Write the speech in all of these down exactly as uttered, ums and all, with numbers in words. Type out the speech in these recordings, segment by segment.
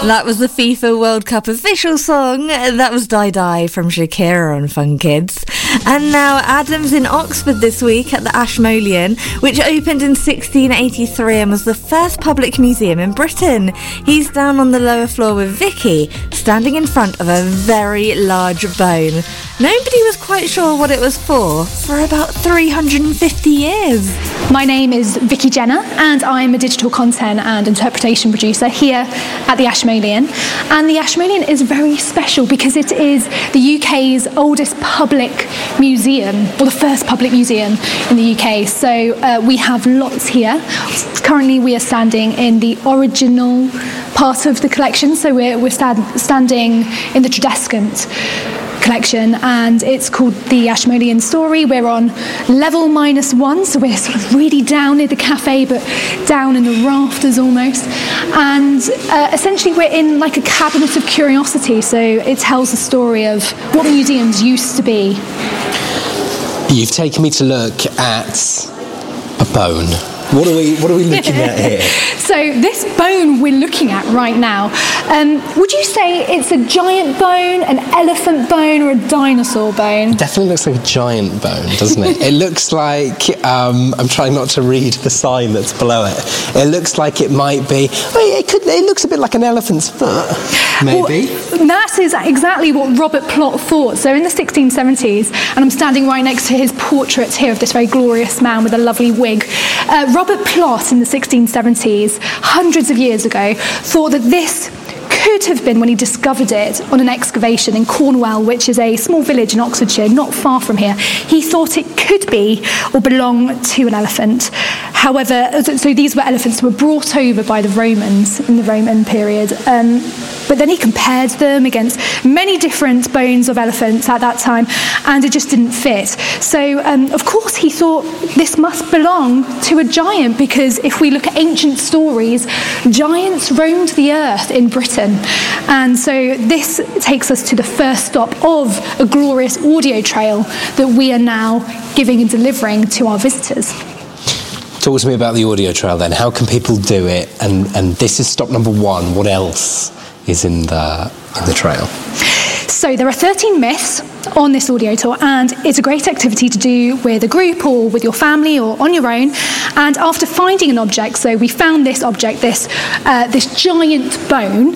That was the FIFA World Cup official song. That was Die Die from Shakira on Fun Kids. And now Adam's in Oxford this week at the Ashmolean, which opened in sixteen eighty-three and was the first public museum in Britain. He's down on the lower floor with Vicky, standing in front of a very large bone. Nobody was quite sure what it was for for about three hundred fifty years. My name is Vicky Jenner and I'm a digital content and interpretation producer here at the Ashmolean. And the Ashmolean is very special because it is the U K's oldest public museum, or the first public museum in the U K. So uh, we have lots here. Currently we are standing in the original part of the collection, so we're, we're stand, standing in the Tradescant collection, and it's called the Ashmolean Story. We're on level minus one, so we're sort of really down near the cafe, but down in the rafters almost. And uh, essentially we're in like a cabinet of curiosity, so it tells the story of what museums used to be. You've taken me to look at a bone. What are we, what are we looking at here? So this bone we're looking at right now, um, would you say it's a giant bone, an elephant bone, or a dinosaur bone? It definitely looks like a giant bone, doesn't it? It looks like, um, I'm trying not to read the sign that's below it. It looks like it might be, well, it, could, it looks a bit like an elephant's foot, maybe. Well, that is exactly what Robert Plot thought. So in the sixteen seventies, and I'm standing right next to his portrait here of this very glorious man with a lovely wig, uh, Robert Plot in the sixteen seventies, hundreds of years ago, thought that this could have been when he discovered it on an excavation in Cornwall, which is a small village in Oxfordshire, not far from here. He thought it could be or belong to an elephant. However, so these were elephants that were brought over by the Romans in the Roman period. Um, but then he compared them against many different bones of elephants at that time, and it just didn't fit. So, um, of course, he thought this must belong to a giant, because if we look at ancient stories, giants roamed the earth in Britain. And so this takes us to the first stop of a glorious audio trail that we are now giving and delivering to our visitors. Talk to me about the audio trail then. How can people do it? And, and this is stop number one. What else is in the, in the trail? So there are thirteen myths on this audio tour, and it's a great activity to do with a group or with your family or on your own. And after finding an object, so we found this object, this uh, this giant bone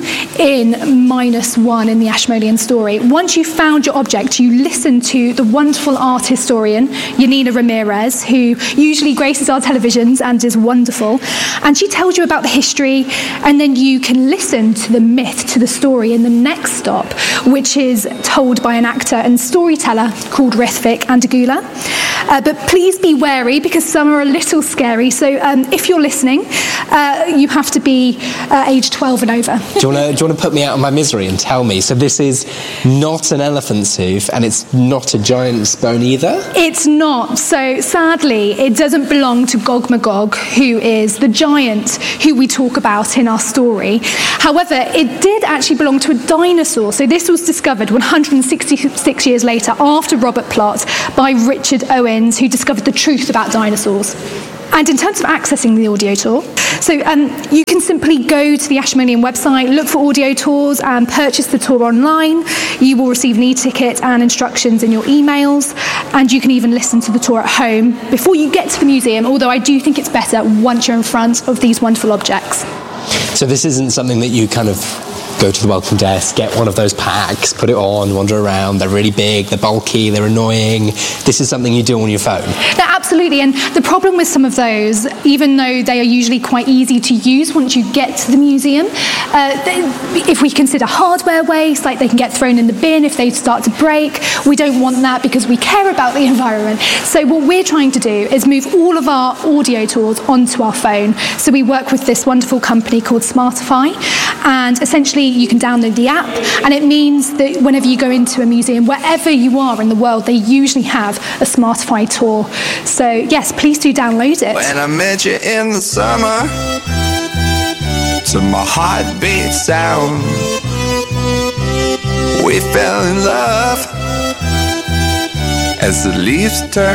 in minus one in the Ashmolean Story. Once you've found your object, you listen to the wonderful art historian, Yanina Ramirez, who usually graces our televisions and is wonderful. And she tells you about the history, and then you can listen to the myth, to the story in the next stop, which is told by an actor and storyteller called Rithvik Andagula. Uh, but please be wary, because some are a little scary. So um, if you're listening, uh, you have to be uh, age twelve and over. Do you want to put me out of my misery and tell me? So this is not an elephant's hoof, and it's not a giant's bone either? It's not. So sadly, it doesn't belong to Gog Magog, who is the giant who we talk about in our story. However, it did actually belong to a dinosaur. So this was discovered one hundred sixty-six years later, after Robert Plot, by Richard Owens, who discovered the truth about dinosaurs. And in terms of accessing the audio tour, so um, you can simply go to the Ashmolean website, look for audio tours and purchase the tour online. You will receive an e-ticket and instructions in your emails, and you can even listen to the tour at home before you get to the museum, although I do think it's better once you're in front of these wonderful objects. So this isn't something that you kind of go to the welcome desk, get one of those packs, put it on, wander around. They're really big, they're bulky, they're annoying. This is something you do on your phone. No, absolutely. And the problem with some of those, even though they are usually quite easy to use once you get to the museum, uh, they, if we consider hardware waste, like they can get thrown in the bin if they start to break. We don't want that because we care about the environment. So what we're trying to do is move all of our audio tours onto our phone. So we work with this wonderful company called Smartify, and essentially you can download the app, and it means that whenever you go into a museum, wherever you are in the world, they usually have a Smartify tour. So yes, please do download it. When I met you in the summer, to my heartbeat sound, we fell in love as the leaves turn